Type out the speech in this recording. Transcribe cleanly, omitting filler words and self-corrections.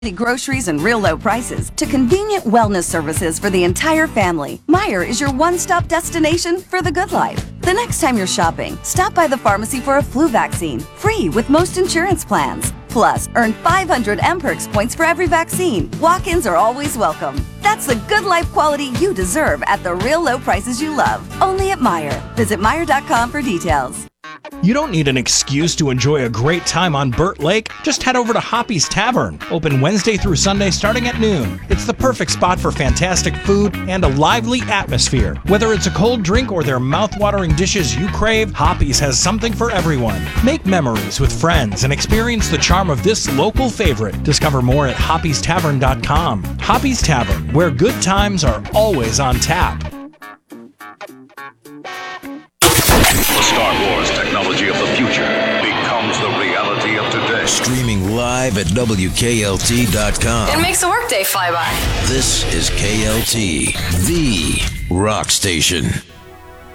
Groceries and real low prices to convenient wellness services for the entire family. Meijer is your one-stop destination for the good life. The next time you're shopping, stop by the pharmacy for a flu vaccine, free with most insurance plans. Plus, earn 500 MPerks points for every vaccine. Walk-ins are always welcome. That's the good life quality you deserve at the real low prices you love. Only at Meijer. Visit Meijer.com for details. You don't need an excuse to enjoy a great time on Burt Lake. Just head over to Hoppy's Tavern, open Wednesday through Sunday starting at noon. It's the perfect spot for fantastic food and a lively atmosphere. Whether it's a cold drink or their mouth-watering dishes you crave, Hoppy's has something for everyone. Make memories with friends and experience the charm of this local favorite. Discover more at hoppiestavern.com. Hoppy's Tavern, where good times are always on tap. The Star Wars technology of the future becomes the reality of today. Streaming live at WKLT.com. It makes the workday fly by. This is KLT, the rock station.